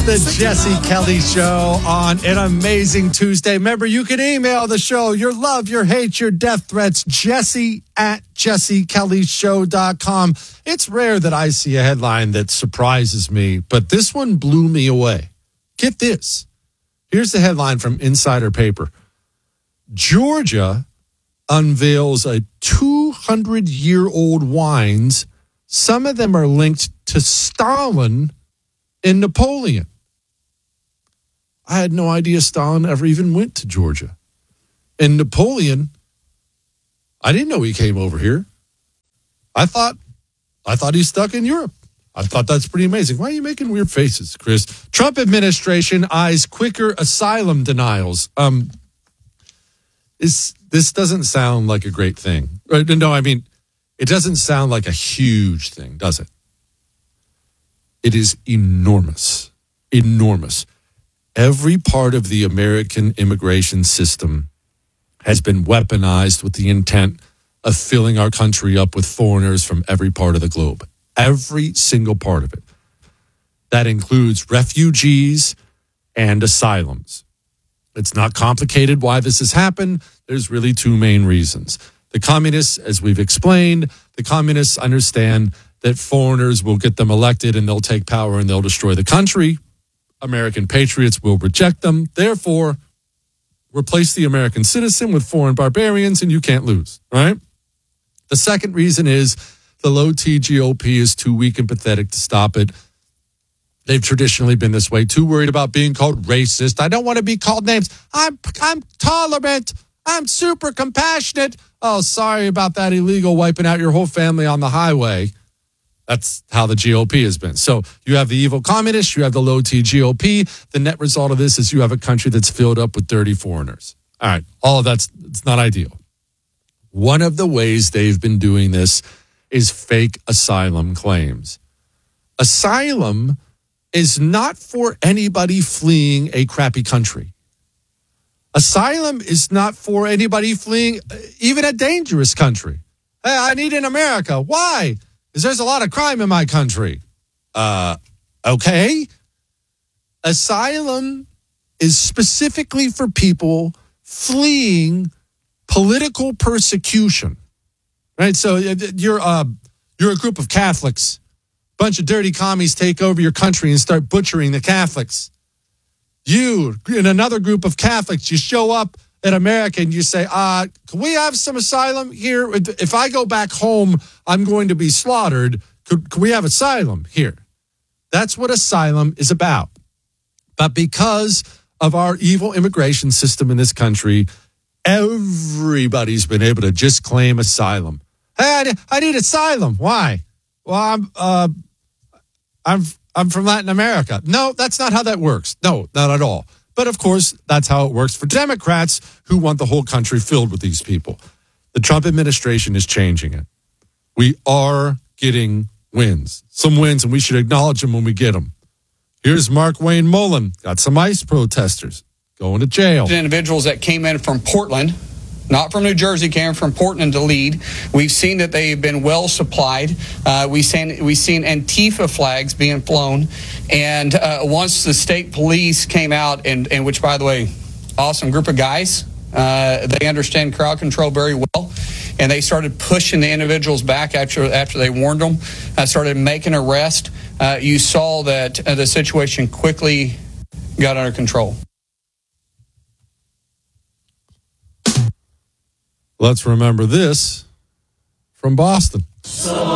The Jesse Kelly Show on an amazing Tuesday. Remember, you can email the show your love, your hate, your death threats, jesse@jessekellyshow.com. It's rare that I see a headline that surprises me, but this one blew me away. Get this. Here's the headline from Insider Paper. Georgia unveils a 200-year-old wines. Some of them are linked to Stalin and Napoleon. I had no idea Stalin ever even went to Georgia. And Napoleon, I didn't know he came over here. I thought he's stuck in Europe. I thought that's pretty amazing. Why are you making weird faces, Chris? Trump administration eyes quicker asylum denials. This doesn't sound like a great thing. No, I mean, it doesn't sound like a huge thing, does it? It is enormous. Enormous. Every part of the American immigration system has been weaponized with the intent of filling our country up with foreigners from every part of the globe. Every single part of it. That includes refugees and asylums. It's not complicated why this has happened. There's really two main reasons. The communists, as we've explained, the communists understand that foreigners will get them elected and they'll take power and they'll destroy the country. American patriots will reject them. Therefore, replace the American citizen with foreign barbarians and you can't lose, right? The second reason is the low-T GOP is too weak and pathetic to stop it. They've traditionally been this way, too worried about being called racist. I don't want to be called names. I'm tolerant. I'm super compassionate. Oh, sorry about that illegal wiping out your whole family on the highway. That's how the GOP has been. So you have the evil communists, you have the low-T GOP. The net result of this is you have a country that's filled up with dirty foreigners. All right, all of that's it's not ideal. One of the ways they've been doing this is fake asylum claims. Asylum is not for anybody fleeing a crappy country. Asylum is not for anybody fleeing even a dangerous country. Hey, I need in America. Why? Because there's a lot of crime in my country. Okay. Asylum is specifically for people fleeing political persecution. Right? So you're a group of Catholics. Bunch of dirty commies take over your country and start butchering the Catholics. You, in another group of Catholics, you show up in America and you say, can we have some asylum here? If I go back home, I'm going to be slaughtered. Could we have asylum here? That's what asylum is about. But because of our evil immigration system in this country, everybody's been able to just claim asylum. Hey, I need asylum. Why? Well, I'm from Latin America. No, that's not how that works. No, not at all. But of course, that's how it works for Democrats who want the whole country filled with these people. The Trump administration is changing it. We are getting wins. Some wins, and we should acknowledge them when we get them. Here's Mark Wayne Mullen. Got some ICE protesters going to jail. Individuals that came in from Portland, not from New Jersey, came from Portland to lead. We've seen that they've been well supplied. We've seen Antifa flags being flown. And once the state police came out, and which, by the way, awesome group of guys, they understand crowd control very well. And they started pushing the individuals back after they warned them, started making arrests. You saw that the situation quickly got under control. Let's remember this from Boston.